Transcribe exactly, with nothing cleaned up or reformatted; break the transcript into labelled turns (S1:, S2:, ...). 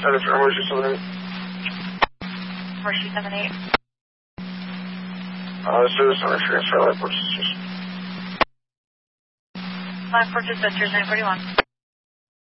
S1: Center for Emergency seven eight.
S2: Emergency seven eight.
S1: Uh, Service Center transfer life purchases.
S2: Life purchase Ventures nine forty-one.